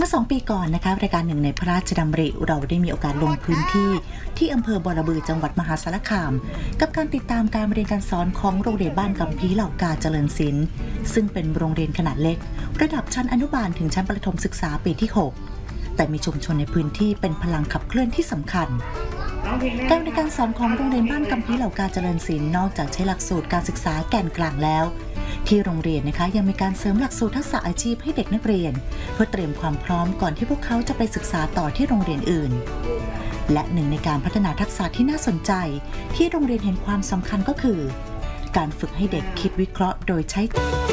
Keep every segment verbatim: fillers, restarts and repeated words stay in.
มื่อสองปีก่อนนะคะรายการหนึ่งในพระราชดำริเราได้มีโอกาสลงพื้นที่ที่อำเภอบอระบือจังหวัดมหาสารคามกับการติดตามการเรียนการสอนของโรงเรียนบ้านกำพีเหล่ากาเจริญศิลป์ซึ่งเป็นโรงเรียนขนาดเล็กระดับชั้นอนุบาลถึงชั้นประถมศึกษาปีที่หกแต่มีชุมชนในพื้นที่เป็นพลังขับเคลื่อนที่สำคัญการเรียนการสอนของโรงเรียนบ้านกำพีเหล่ากาเจริญศิลป์นอกจากใช้หลักสูตรการศึกษาแก่นกลางแล้วที่โรงเรียนนะคะยังมีการเสริมหลักสูตรทักษะอาชีพให้เด็กนักเรียนเพื่อเตรียมความพร้อมก่อนที่พวกเขาจะไปศึกษาต่อที่โรงเรียนอื่นและหนึ่งในการพัฒนาทักษะที่น่าสนใจที่โรงเรียนเห็นความสำคัญก็คือการฝึกให้เด็กคิดวิเคราะห์โดยใช้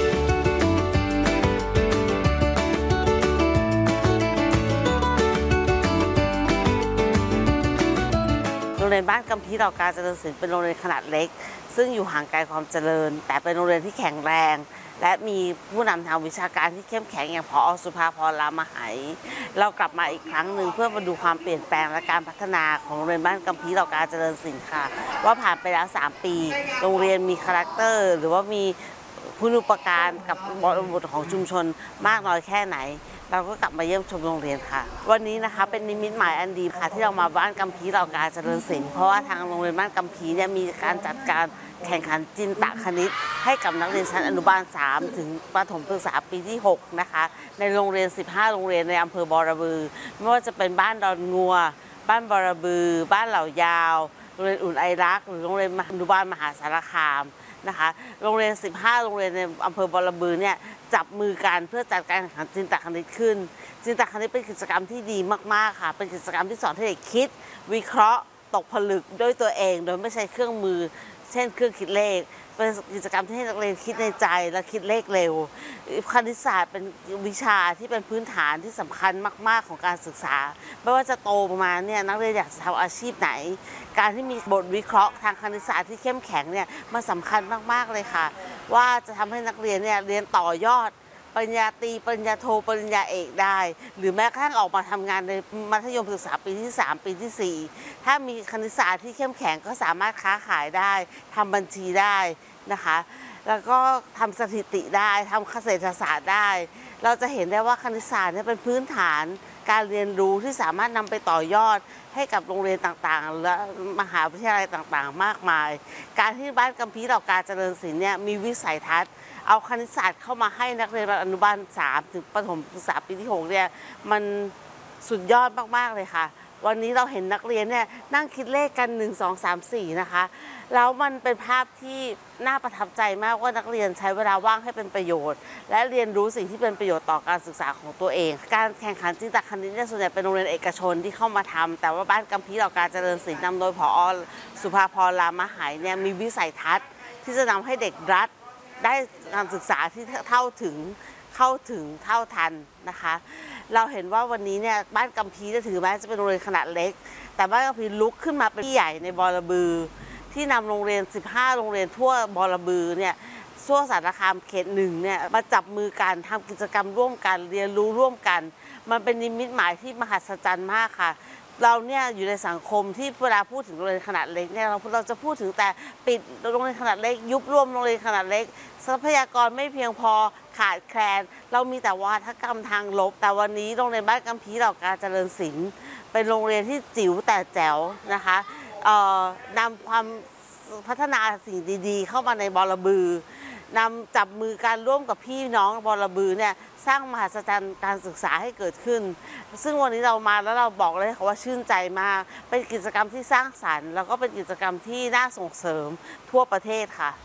โรงเรียนบ้านกำพีเหล่ากาเจริญศิลป์เป็นโรงเรียนขนาดเล็กซึ่งอยู่ห่างไกลความเจริญแต่เป็นโรงเรียนที่แข็งแรงและมีผู้นำทางวิชาการที่เข้มแข็งอย่างผอ.สุภาพร รามไหเรากลับมาอีกครั้งหนึ่งเพื่อมาดูความเปลี่ยนแปลงและการพัฒนาของโรงเรียนบ้านกำพีเหล่ากาเจริญศิลป์ค่ะว่าผ่านไปแล้วสามปีโรงเรียนมีคาแรคเตอร์หรือว่ามีคุณูปการกับบริบทของชุมชนมากน้อยแค่ไหนเราก็กลับมาเยี่ยมชมโรงเรียนค่ะวันนี้นะคะเป็นนิมิตหมายอันดีค่ะที่เรามาบ้านกำพีเหล่ากาเจริญศิลป์เพราะว่าทางโรงเรียนบ้านกำพีเนี่ยมีการจัดการแข่งขันจินตคณิตให้กับนักเรียนชั้นอนุบาลสามถึงประถมศึกษาปีที่หกนะคะในโรงเรียนสิบห้าโรงเรียนในอำเภอบอระบือไม่ว่าจะเป็นบ้านดอนงัวบ้านบอระบือบ้านเหล่ายาวโรงเรียนอุ่นไอรักหรือโรงเรียนอนุบาลมหาสารคามนะคะโรงเรียนสิบห้าโรงเรียนในอำเภอบอระบือเนี่ยจับมือกันเพื่อจัดการแข่งขันจินตคณิตขึ้นจินตคณิตเป็นกิจกรรมที่ดีมากๆค่ะเป็นกิจกรรมที่สอนให้เด็กคิดวิเคราะห์ตกผลึกด้วยตัวเองโดยไม่ใช้เครื่องมือเช่นเครื่องคิดเลขเป็นกิจกรรมที่ให้นักเรียนคิดในใจและคิดเลขเร็วคณิตศาสตร์เป็นวิชาที่เป็นพื้นฐานที่สำคัญมากๆของการศึกษาไม่ว่าจะโตมาเนี่ยนักเรียนอยากจะทำอาชีพไหนการที่มีบทวิเคราะห์ทางคณิตศาสตร์ที่เข้มแข็งเนี่ยมันสำคัญมากๆเลยค่ะว่าจะทำให้นักเรียนเนี่ยเรียนต่อยอดปริญญาตรีปริญญาโทปริญญาเอกได้หรือแม้กระทั่งออกมาทำงานในมัธยมศึกษาปีที่สามปีที่สี่ถ้ามีคณิตศาสตร์ที่เข้มแข็งก็สามารถค้าขายได้ทำบัญชีได้นะคะแล้วก็ทำสถิติได้ทำเกษตรศาสตร์ได้เราจะเห็นได้ว่าคณิตศาสตร์เนี่ยเป็นพื้นฐานการเรียนรู้ที่สามารถนำไปต่อยอดให้กับโรงเรียนต่างๆและมหาวิทยาลัยต่างๆมากมายการที่บ้านกำพีเหล่ากาเจริญศิลป์เนี่ยมีวิสัยทัศน์เอาคณิตศาสตร์เข้ามาให้นักเรียนอนุบาลสามถึงประถมศึกษาปีที่หกเนี่ยมันสุดยอดมากๆเลยค่ะวันนี้เราเห็นนักเรียนเนี่ยนั่งคิดเลขกันหนึ่ง สอง สาม สี่นะคะแล้วมันเป็นภาพที่น่าประทับใจมากว่านักเรียนใช้เวลาว่างให้เป็นประโยชน์และเรียนรู้สิ่งที่เป็นประโยชน์ต่อการศึกษาของตัวเองการแข่งขันจินตคณิตเนี่ยส่วนใหญ่เป็นโรงเรียนเอกชนที่เข้ามาทำแต่ว่าบ้านกำพีเหล่ากาเจริญศิลป์นำโดยผอ.สุภาพร รามไหเนี่ยมีวิสัยทัศน์ที่จะนำให้เด็กรัฐได้การศึกษาที่เท่าถึงเข้าถึงเท่าทันนะคะเราเห็นว่าวันนี้เนี่ยบ้านกำพีจะถือแม้จะเป็นโรงเรียนขนาดเล็กแต่บ้านกำพีลุกขึ้นมาเป็นที่ใหญ่ในบอระบือที่นำโรงเรียนสิบห้าโรงเรียนทั่วบอระบือเนี่ยทั่วสารคามเขตหนึ่งเนี่ยมาจับมือกันทำกิจกรรมร่วมกันเรียนรู้ร่วมกันมันเป็นนิมิตหมายที่มหัศจรรย์มากค่ะเราเนี่ยอยู่ในสังคมที่เวลาพูดถึงโรงเรียนขนาดเล็กเนี่ยเราเราจะพูดถึงแต่ปิดโรงเรียนขนาดเล็กยุบรวมโรงเรียนขนาดเล็กทรัพยากรไม่เพียงพอขาดแคลนเรามีแต่วาทกรรมทางลบแต่วันนี้โรงเรียนบ้านกำพีเหล่ากาเจริญศิลป์เป็นโรงเรียนที่จิ๋วแต่แจ๋วนะคะนำความพัฒนาสิ่งดีๆเข้ามาในบอระบือนำจับมือการร่วมกับพี่น้องบอระบือเนี่ยสร้างมหัศจรรย์การศึกษาให้เกิดขึ้นซึ่งวันนี้เรามาแล้วเราบอกเลยค่ะว่าชื่นใจมากเป็นกิจกรรมที่สร้างสรรค์แล้วก็เป็นกิจกรรมที่น่าส่งเสริมทั่วประเทศค่ะ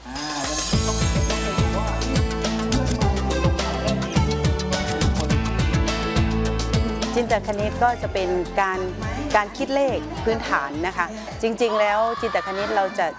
จินตคณิตก็จะเป็นการการคิดเลขพื้นฐานนะคะจริงๆแล้วจินตคณิตเราจะ